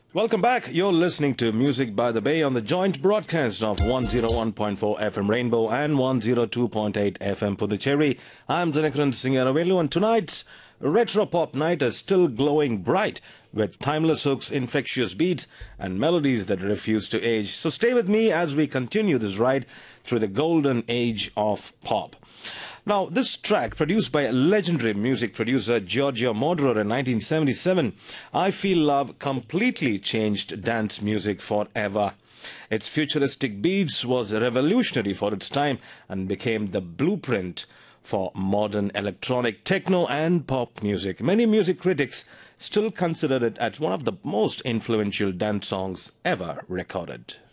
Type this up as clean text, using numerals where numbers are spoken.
Welcome back. You're listening to Music by the Bay on the joint broadcast of 101.4 FM Rainbow and 102.8 FM Puducherry. I'm Dinakaran Singaravelu, and tonight's Retro Pop Night is still glowing bright with timeless hooks, infectious beats, and melodies that refuse to age. So stay with me as we continue this ride through the golden age of pop. Now, this track, produced by legendary music producer Giorgio Moroder in 1977, I Feel Love, completely changed dance music forever. Its futuristic beats was revolutionary for its time and became the blueprint for modern electronic, techno and pop music. Many music critics still consider it as one of the most influential dance songs ever recorded.